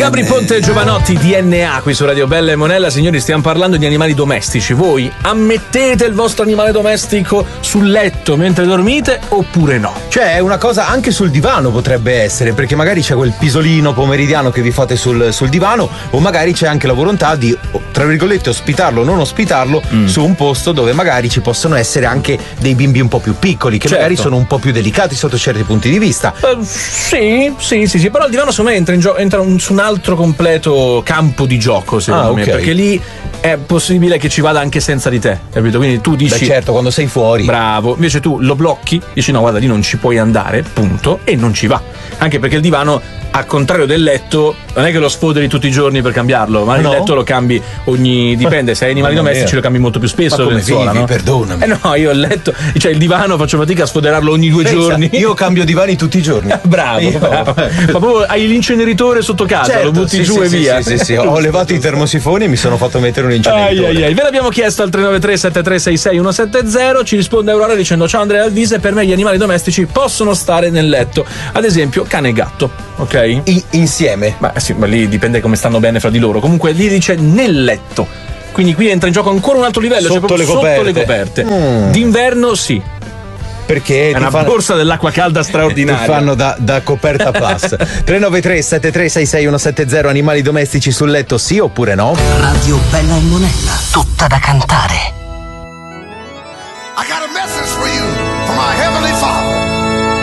Gabri Ponte e Giovanotti, DNA qui su Radio Bella e Monella. Signori, stiamo parlando di animali domestici. Voi ammettete il vostro animale domestico sul letto mentre dormite oppure no? Cioè, è una cosa anche sul divano potrebbe essere, perché magari c'è quel pisolino pomeridiano che vi fate sul divano, o magari c'è anche la volontà di, tra virgolette, ospitarlo o non ospitarlo su un posto dove magari ci possono essere anche dei bimbi un po' più piccoli, che magari sono un po' più delicati sotto certi punti di vista. Sì, però il divano secondo me entra su un altro completo campo di gioco, secondo me, perché lì è possibile che ci vada anche senza di te, capito? Quindi tu dici, beh, certo, quando sei fuori, bravo, invece tu lo blocchi, dici no, guarda, lì non ci puoi andare, punto, e non ci va. Anche perché il divano, al contrario del letto, non è che lo sfoderi tutti i giorni per cambiarlo, ma il letto lo cambi dipende, se hai animali domestici lo cambi molto più spesso. Ma come vivi, no? Perdonami. No, io il letto, cioè il divano faccio fatica a sfoderarlo ogni 2 giorni. Io cambio divani tutti i giorni. Bravo. Ma proprio hai l'inceneritore sotto casa, certo, lo butti giù e via. Sì. Ho levato i termosifoni e mi sono fatto mettere un inceneritore. Ve l'abbiamo chiesto al 393 7366 170. Ci risponde Aurora dicendo: ciao Andrea Alvise, per me gli animali domestici possono stare nel letto, ad esempio cane e gatto, ok? Insieme? Ma sì, ma lì dipende come stanno bene fra di loro. Comunque lì dice nel letto, quindi qui entra in gioco ancora un altro livello, sotto le coperte. D'inverno sì, perché è una borsa dell'acqua calda straordinaria. Ti fanno da coperta plus. 393 7366 170, animali domestici sul letto sì oppure no? Radio Bella e Monella, tutta da cantare.